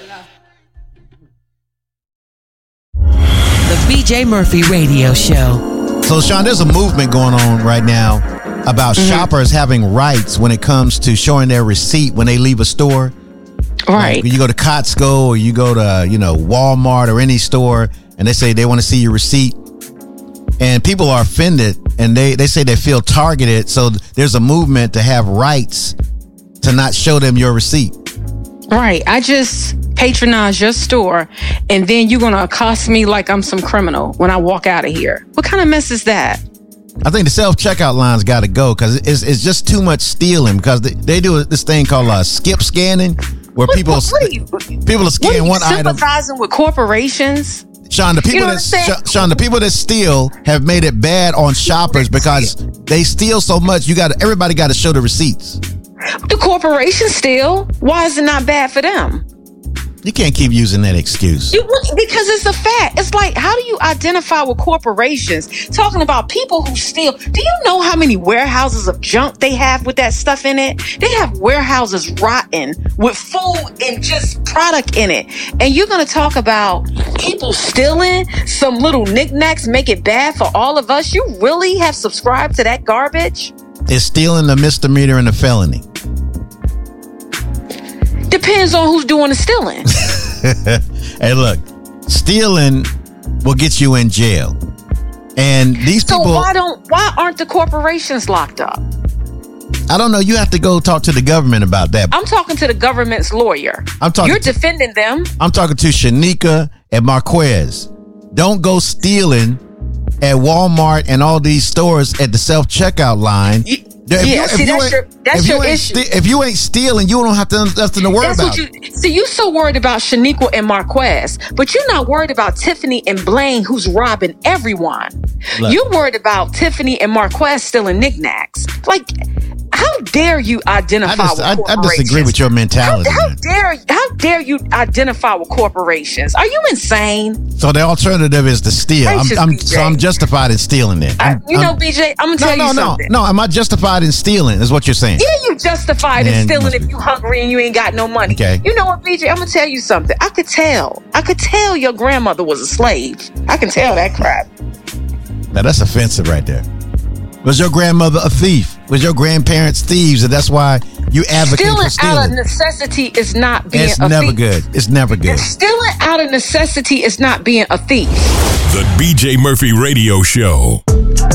The BJ Murphy Radio Show. So, Sean, there's a movement going on right now about shoppers having rights when it comes to showing their receipt when they leave a store. Right. Like you go to Costco or you go to, Walmart or any store, and they say they want to see your receipt. And people are offended, and they say they feel targeted. So there's a movement to have rights to not show them your receipt. Right. I just patronize your store, and then you're going to accost me like I'm some criminal when I walk out of here. What kind of mess is that? I think the self-checkout line's got to go because it's just too much stealing, because they do this thing called skip scanning, where people are scanning one item. Sympathizing with corporations? Sean, the people that steal have made it bad on shoppers because they steal so much. Everybody got to show the receipts. The corporations steal. Why is it not bad for them? You can't keep using that excuse. Because it's a fact. It's like, how do you identify with corporations? Talking about people who steal. Do you know how many warehouses of junk they have with that stuff in it? They have warehouses rotten with food and just product in it. And you're going to talk about people stealing some little knickknacks, make it bad for all of us? You really have subscribed to that garbage? Is stealing a misdemeanor and a felony? Depends on who's doing the stealing. Hey, look, stealing will get you in jail. And these people. So why aren't the corporations locked up? I don't know. You have to go talk to the government about that. I'm talking to the government's lawyer. You're defending them. I'm talking to Shanika and Marquez. Don't go stealing at Walmart and all these stores at the self-checkout line. That's your issue. If you ain't stealing, you don't have nothing to worry about. You're so worried about Shaniqua and Marquez, but you're not worried about Tiffany and Blaine, who's robbing everyone. Look, you're worried about Tiffany and Marquez stealing knickknacks. Like, how dare you identify with corporations? I disagree with your mentality. How dare you identify with corporations? Are you insane? So the alternative is to steal. I'm justified in stealing it. BJ, I'm gonna tell you something. No, am I justified in stealing? Is what you're saying? Yeah, you justified in stealing if you hungry and you ain't got no money. Okay. You know what, BJ? I'm gonna tell you something. I could tell your grandmother was a slave. I can tell that crap. Now that's offensive right there. Was your grandmother a thief? Was your grandparents thieves, and that's why you advocate for stealing? Out of necessity is not being a thief. It's never good. It's never good. Stealing out of necessity is not being a thief. The BJ Murphy Radio Show.